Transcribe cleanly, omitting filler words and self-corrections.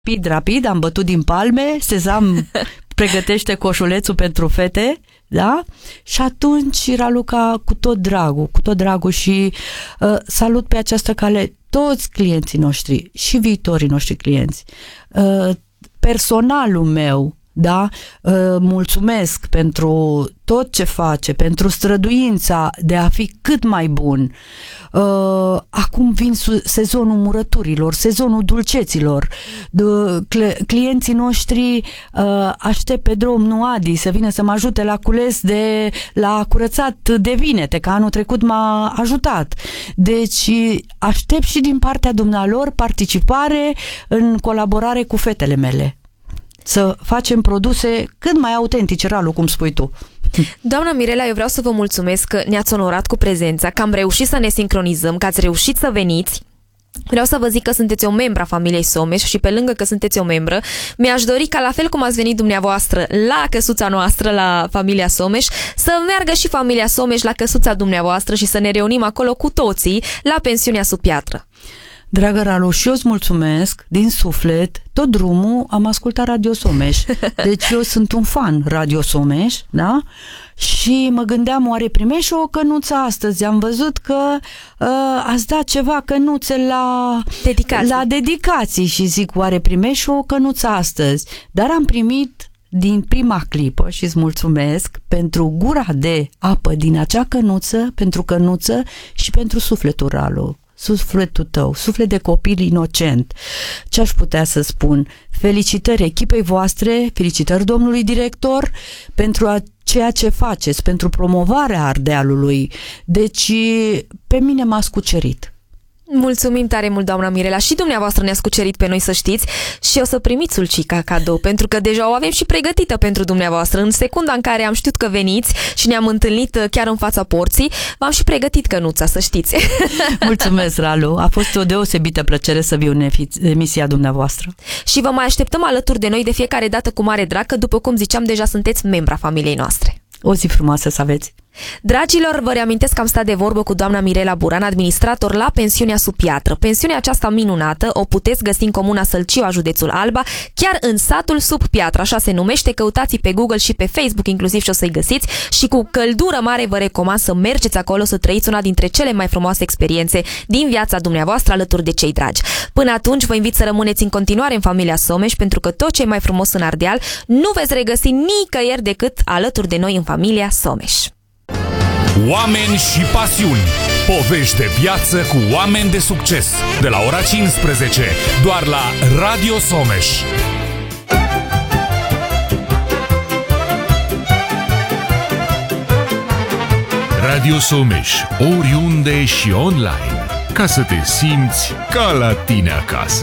rapid, am bătut din palme, Sezam pregătește coșulețul pentru fete, da? Și atunci Raluca cu tot dragul și salut pe această cale toți clienții noștri și viitorii noștri clienți, personalul meu, da? Mulțumesc pentru tot ce face, pentru străduința de a fi cât mai bun. Acum vin sezonul murăturilor, sezonul dulceților. Clienții noștri aștept pe domnul Adi să vină să mă ajute la curățat de vinete, că anul trecut m-a ajutat. Deci aștept și din partea dumnealor participare în colaborare cu fetele mele. Să facem produse cât mai autentice, Ralu, cum spui tu. Doamna Mirela, eu vreau să vă mulțumesc că ne-ați onorat cu prezența, că am reușit să ne sincronizăm, că ați reușit să veniți. Vreau să vă zic că sunteți o membră a familiei Someș și pe lângă că sunteți o membră, mi-aș dori ca la fel cum ați venit dumneavoastră la căsuța noastră, la familia Someș, să meargă și familia Someș la căsuța dumneavoastră și să ne reunim acolo cu toții la pensiunea sub piatră. Dragă Ralu, și eu îți mulțumesc din suflet. Tot drumul am ascultat Radio Someș. Deci eu sunt un fan Radio Someș, da? Și mă gândeam, oare primești și o cănuță astăzi? Am văzut că ați dat ceva cănuțe la dedicații și zic, oare primești și o cănuță astăzi? Dar am primit din prima clipă și îți mulțumesc pentru gura de apă din acea cănuță, pentru cănuță și pentru sufletul, Ralu. Sufletul tău, suflet de copil inocent. Ce aș putea să spun? Felicitări echipei voastre, felicitări domnului director pentru ceea ce faceți, pentru promovarea Ardealului. Deci, pe mine m-a scucerit. Mulțumim tare mult, doamna Mirela, și dumneavoastră ne-ați cucerit pe noi, să știți, și o să primiți sulcica cadou, pentru că deja o avem și pregătită pentru dumneavoastră. În secunda în care am știut că veniți și ne-am întâlnit chiar în fața porții, v-am și pregătit cănuța, să știți. Mulțumesc, Ralu, a fost o deosebită plăcere să viu în emisia dumneavoastră. Și vă mai așteptăm alături de noi de fiecare dată cu mare drag, că după cum ziceam, deja sunteți membra familiei noastre. O zi frumoasă să aveți! Dragilor, vă reamintesc că am stat de vorbă cu doamna Mirela Buran, administrator la pensiunea sub piatră. Pensiunea aceasta minunată o puteți găsi în comuna Sălcioa, județul Alba, chiar în satul sub piatră, așa se numește. Căutați pe Google și pe Facebook inclusiv și o să-i găsiți și cu căldură mare vă recomand să mergeți acolo, să trăiți una dintre cele mai frumoase experiențe din viața dumneavoastră alături de cei dragi. Până atunci vă invit să rămâneți în continuare în familia Someș, pentru că tot ce e mai frumos în Ardeal nu veți regăsi nicăieri decât alături de noi în familia Someș. Oameni și pasiuni. Povești de viață cu oameni de succes. De la ora 15, doar la Radio Someș. Radio Someș, oriunde și online, ca să te simți ca la tine acasă.